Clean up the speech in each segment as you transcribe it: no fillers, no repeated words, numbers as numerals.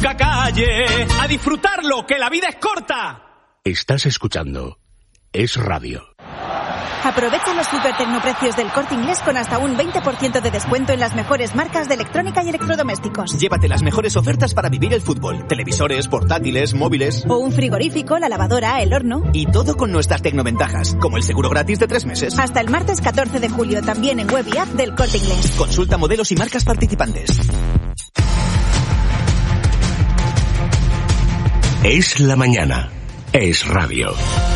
¡Calle! ¡A disfrutarlo, que la vida es corta! Estás escuchando Es Radio. Aprovecha los supertecnoprecios del Corte Inglés con hasta un 20% de descuento en las mejores marcas de electrónica y electrodomésticos. Llévate las mejores ofertas para vivir el fútbol. Televisores, portátiles, móviles. O un frigorífico, la lavadora, el horno. Y todo con nuestras tecnoventajas, como el seguro gratis de 3 meses. Hasta el martes 14 de julio, también en web y app del Corte Inglés. Consulta modelos y marcas participantes. Es la mañana. Es Radio.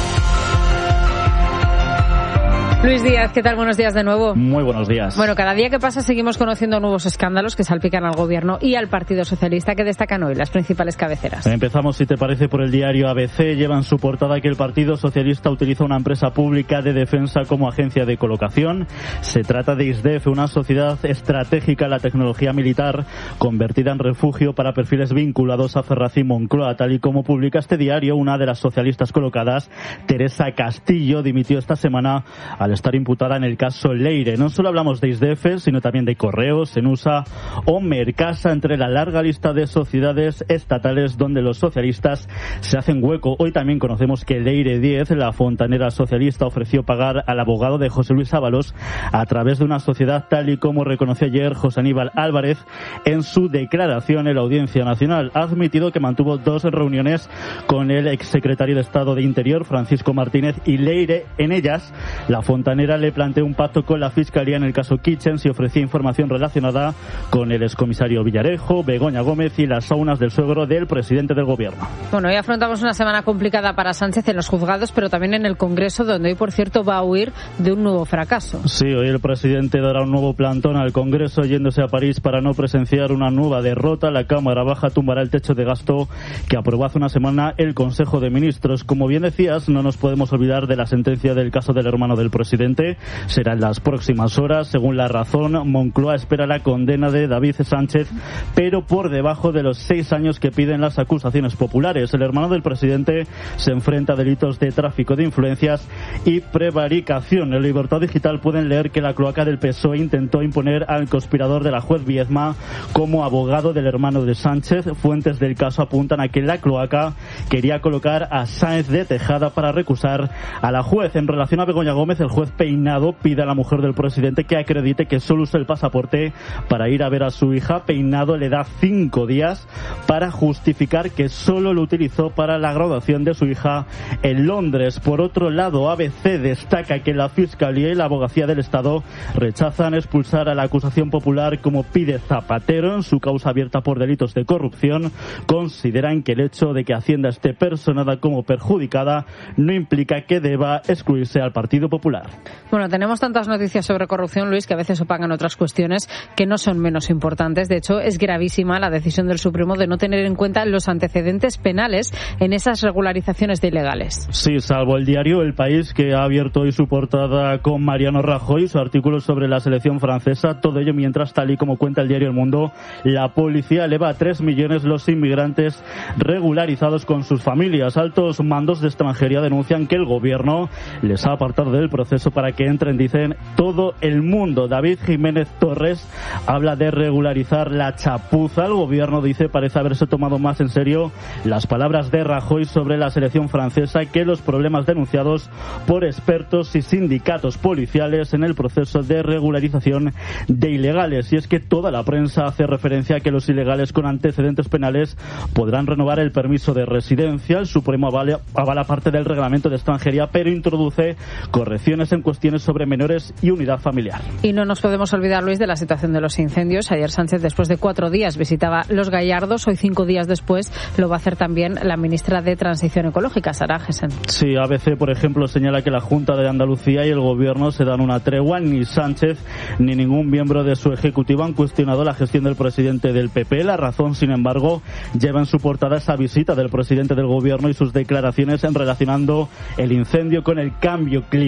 Luis Díaz, ¿qué tal? Buenos días de nuevo. Muy buenos días. Bueno, cada día que pasa seguimos conociendo nuevos escándalos que salpican al Gobierno y al Partido Socialista, que destacan hoy las principales cabeceras. Empezamos, si te parece, por el diario ABC. Lleva en su portada que el Partido Socialista utiliza una empresa pública de defensa como agencia de colocación. Se trata de ISDEF, una sociedad estratégica en la tecnología militar convertida en refugio para perfiles vinculados a Ferraz y Moncloa. Tal y como publica este diario, una de las socialistas colocadas, Teresa Castillo, dimitió esta semana al estar imputada en el caso Leire. No solo hablamos de ISDEF, sino también de Correos, Enusa o Mercasa, entre la larga lista de sociedades estatales donde los socialistas se hacen hueco. Hoy también conocemos que Leire 10, la fontanera socialista, ofreció pagar al abogado de José Luis Ábalos a través de una sociedad, tal y como reconoció ayer José Aníbal Álvarez en su declaración en la Audiencia Nacional. Ha admitido que mantuvo 2 reuniones con el exsecretario de Estado de Interior, Francisco Martínez, y Leire. En ellas, la fontanera le planteó un pacto con la Fiscalía en el caso Kitchens y ofrecía información relacionada con el excomisario Villarejo, Begoña Gómez y las saunas del suegro del presidente del Gobierno. Bueno, hoy afrontamos una semana complicada para Sánchez en los juzgados, pero también en el Congreso, donde hoy, por cierto, va a huir de un nuevo fracaso. Sí, hoy el presidente dará un nuevo plantón al Congreso, yéndose a París para no presenciar una nueva derrota. La Cámara Baja tumbará el techo de gasto que aprobó hace una semana el Consejo de Ministros. Como bien decías, no nos podemos olvidar de la sentencia del caso del hermano del presidente. Será en las próximas horas. Según La Razón, Moncloa espera la condena de David Sánchez, pero por debajo de los 6 años que piden las acusaciones populares. El hermano del presidente se enfrenta a delitos de tráfico de influencias y prevaricación. En Libertad Digital pueden leer que la cloaca del PSOE intentó imponer al conspirador de la juez Viedma como abogado del hermano de Sánchez. Fuentes del caso apuntan a que la cloaca quería colocar a Sáenz de Tejada para recusar a la juez. En relación a Begoña Gómez, el juez Peinado pide a la mujer del presidente que acredite que solo usa el pasaporte para ir a ver a su hija. Peinado le da 5 días para justificar que solo lo utilizó para la graduación de su hija en Londres. Por otro lado, ABC destaca que la Fiscalía y la Abogacía del Estado rechazan expulsar a la acusación popular como pide Zapatero en su causa abierta por delitos de corrupción. Consideran que el hecho de que Hacienda esté personada como perjudicada no implica que deba excluirse al Partido Popular. Bueno, tenemos tantas noticias sobre corrupción, Luis, que a veces opacan otras cuestiones que no son menos importantes. De hecho, es gravísima la decisión del Supremo de no tener en cuenta los antecedentes penales en esas regularizaciones de ilegales. Sí, salvo el diario El País, que ha abierto hoy su portada con Mariano Rajoy, su artículo sobre la selección francesa. Todo ello mientras, tal y como cuenta el diario El Mundo, la policía eleva a 3 millones los inmigrantes regularizados con sus familias. Altos mandos de extranjería denuncian que el gobierno les ha apartado del proceso para que entren, dicen, todo el mundo. David Jiménez Torres habla de regularizar la chapuza. El gobierno, dice, parece haberse tomado más en serio las palabras de Rajoy sobre la selección francesa que los problemas denunciados por expertos y sindicatos policiales en el proceso de regularización de ilegales. Y es que toda la prensa hace referencia a que los ilegales con antecedentes penales podrán renovar el permiso de residencia. El Supremo avala parte del reglamento de extranjería, pero introduce correcciones en cuestiones sobre menores y unidad familiar. Y no nos podemos olvidar, Luis, de la situación de los incendios. Ayer Sánchez, después de 4 días, visitaba Los Gallardos. Hoy, 5 días después, lo va a hacer también la ministra de Transición Ecológica, Sara Jessen. Sí, ABC, por ejemplo, señala que la Junta de Andalucía y el Gobierno se dan una tregua. Ni Sánchez ni ningún miembro de su ejecutivo han cuestionado la gestión del presidente del PP. La Razón, sin embargo, lleva en su portada esa visita del presidente del Gobierno y sus declaraciones relacionando el incendio con el cambio climático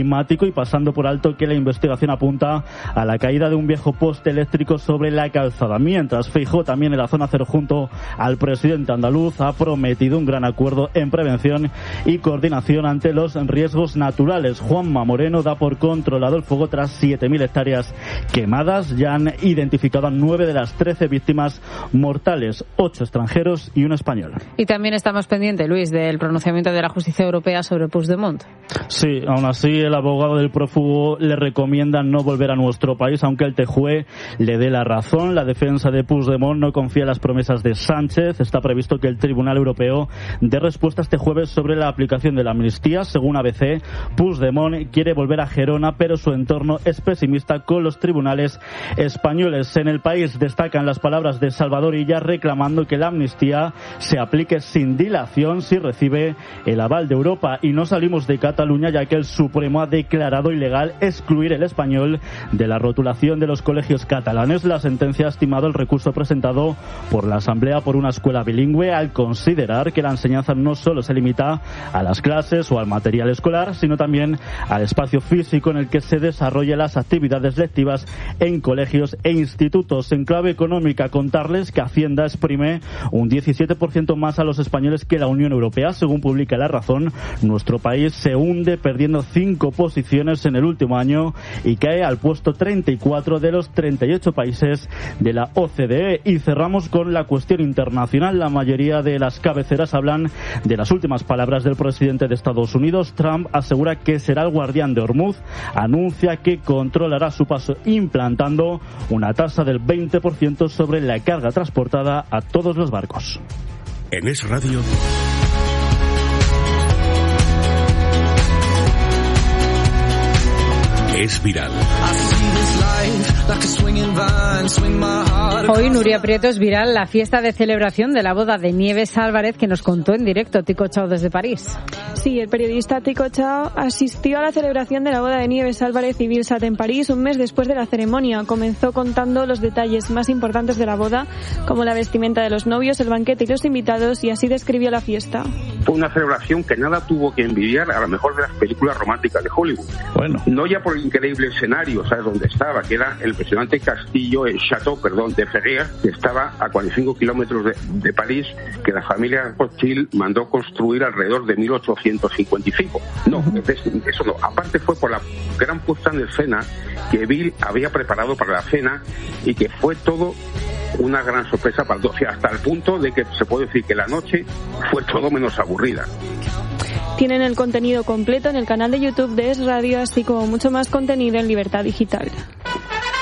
y pasando por alto que la investigación apunta a la caída de un viejo poste eléctrico sobre la calzada. Mientras, Feijóo, también en la zona cero junto al presidente andaluz, ha prometido un gran acuerdo en prevención y coordinación ante los riesgos naturales. Juanma Moreno da por controlado el fuego tras 7.000 hectáreas quemadas. Ya han identificado a 9 de las 13 víctimas mortales, 8 extranjeros y 1 español. Y también estamos pendientes, Luis, del pronunciamiento de la justicia europea sobre Puigdemont. Sí, aún así el abogado del prófugo le recomienda no volver a nuestro país, aunque el TJUE le dé la razón. La defensa de Puigdemont no confía en las promesas de Sánchez. Está previsto que el Tribunal Europeo dé respuesta este jueves sobre la aplicación de la amnistía. Según ABC, Puigdemont quiere volver a Gerona, pero su entorno es pesimista con los tribunales españoles. En El País destacan las palabras de Salvador Illa reclamando que la amnistía se aplique sin dilación si recibe el aval de Europa. Y no salimos de Cataluña, ya que el Supremo ha declarado ilegal excluir el español de la rotulación de los colegios catalanes. La sentencia ha estimado el recurso presentado por la Asamblea por una escuela bilingüe al considerar que la enseñanza no solo se limita a las clases o al material escolar, sino también al espacio físico en el que se desarrollan las actividades lectivas en colegios e institutos. En clave económica, contarles que Hacienda exprime un 17% más a los españoles que la Unión Europea. Según publica La Razón, nuestro país se hunde perdiendo 5 posiciones en el último año y cae al puesto 34 de los 38 países de la OCDE. Y cerramos con la cuestión internacional. La mayoría de las cabeceras hablan de las últimas palabras del presidente de Estados Unidos. Trump asegura que será el guardián de Hormuz, anuncia que controlará su paso implantando una tasa del 20% sobre la carga transportada a todos los barcos. En Es Radio. Es viral. Hoy, Nuria Prieto, es viral la fiesta de celebración de la boda de Nieves Álvarez, que nos contó en directo Tico Chao desde París. Sí, el periodista Tico Chao asistió a la celebración de la boda de Nieves Álvarez y Bill Satt en París un mes después de la ceremonia. Comenzó contando los detalles más importantes de la boda, como la vestimenta de los novios, el banquete y los invitados, y así describió la fiesta. Fue una celebración que nada tuvo que envidiar a la mejor de las películas románticas de Hollywood. Bueno. No ya por el increíble escenario, ¿sabes dónde estaba? Que era el impresionante castillo, el Château, de Ferrières, que estaba a 45 kilómetros de París, que la familia Rothschild mandó construir alrededor de 1855. No, eso no. Aparte fue por la gran puesta en escena que Bill había preparado para la cena y que fue todo una gran sorpresa para todos, hasta el punto de que se puede decir que la noche fue todo menos aburrida. Tienen el contenido completo en el canal de YouTube de Es Radio, así como mucho más contenido en Libertad Digital.